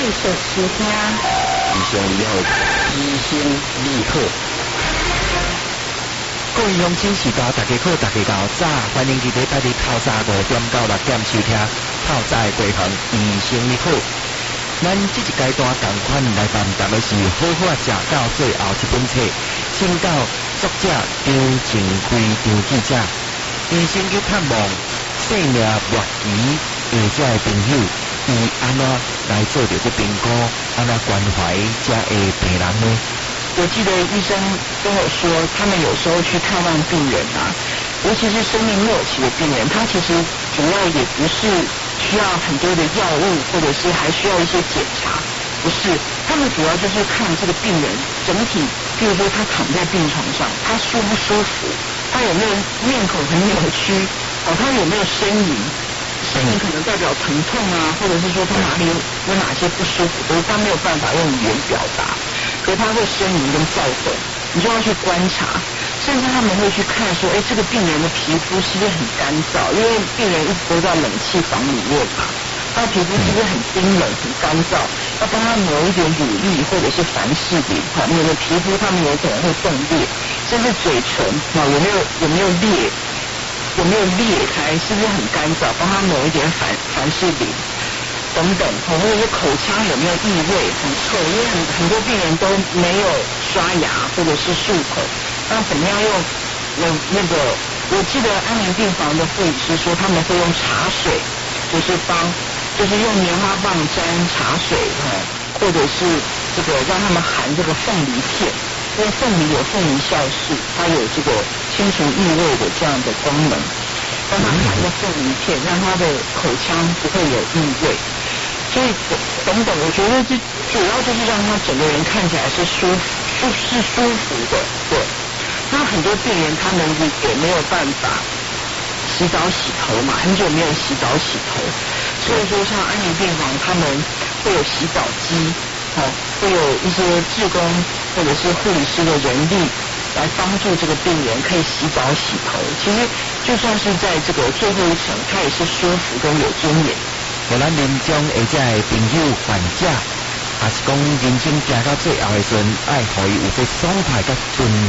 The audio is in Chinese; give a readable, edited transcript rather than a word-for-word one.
术收听。 医生你好，医生你好。各位乡亲时代，大家好，大家早，欢迎伫礼拜日透早5点到6点收听透早的地方医生你好。咱这一阶段同款来办答的是好好食到最后这本册，请到作者张正辉张记者，医生去探望生命末期或者的朋友，伊安怎来做着这评估，安怎关怀这的病人呢？ 我记得医生跟我说，他们有时候去探望病人啊，尤其是生命末期的病人，他其实主要也不是需要很多的药物，或者是还需要一些检查，不是，他们主要就是看这个病人整体，譬如说他躺在病床上，他舒不舒服，他有没有面孔很扭曲，他有没有呻吟，呻吟可能代表疼痛啊，或者是说他哪里有哪些不舒服，可是他没有办法用语言表达。可是他会呻吟跟躁动，你就要去观察，甚至他们会去看说，这个病人的皮肤是不是很干燥？因为病人一直都在冷气房里面嘛，他的皮肤是不是很冰冷、很干燥？要帮他抹一点乳液或者是凡士林，免得皮肤他们有可能会冻裂，甚至嘴唇有没有裂？有没有裂开？是不是很干燥？帮他抹一点凡士林。等等，或者是口腔有没有异味，很臭，因为很多病人都没有刷牙或者是漱口，那怎么样用那个？我记得安宁病房的护理师说，他们会用茶水，就是用棉花棒沾茶水，或者是这个让他们含这个凤梨片，因为凤梨有凤梨酵素，它有这个清除异味的这样的功能，让他含个凤梨片，让他的口腔不会有异味。所以等等，我觉得这主要就是让他整个人看起来是舒服的，对。那很多病人他们也没有办法洗澡洗头嘛，很久没有洗澡洗头，所以说像安宁病房他们会有洗澡机，会有一些志工或者是护理师的人力来帮助这个病人可以洗澡洗头。其实就算是在这个最后一层，他也是舒服跟有尊严。 互咱临终或者的朋友患者，也是讲人生行到最后的时阵，爱互伊有这爽快甲尊